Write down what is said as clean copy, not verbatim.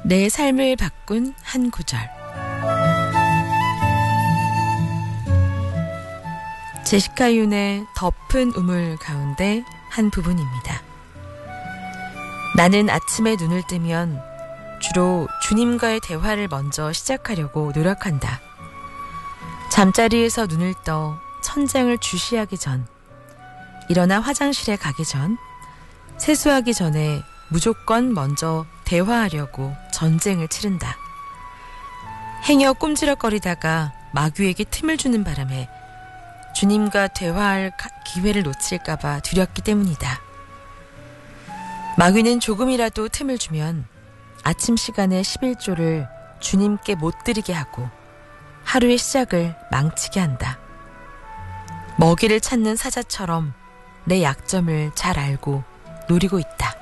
내 삶을 바꾼 한 구절. 제시카 윤의 덮은 우물 가운데 한 부분입니다. 나는 아침에 눈을 뜨면 주로 주님과의 대화를 먼저 시작하려고 노력한다. 잠자리에서 눈을 떠 천장을 주시하기 전, 일어나 화장실에 가기 전, 세수하기 전에 무조건 먼저 대화하려고 전쟁을 치른다. 행여 꼼지락거리다가 마귀에게 틈을 주는 바람에 주님과 대화할 기회를 놓칠까봐 두렵기 때문이다. 마귀는 조금이라도 틈을 주면 아침 시간에 11조를 주님께 못 드리게 하고 하루의 시작을 망치게 한다. 먹이를 찾는 사자처럼 내 약점을 잘 알고 노리고 있다.